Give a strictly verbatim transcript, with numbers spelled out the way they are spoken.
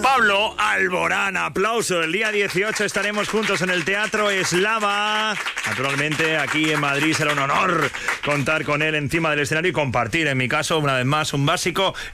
Pablo Alborán, aplauso. El día dieciocho estaremos juntos en el Teatro Eslava. Naturalmente, aquí en Madrid será un honor contar con él encima del escenario y compartir, en mi caso, una vez más, un básico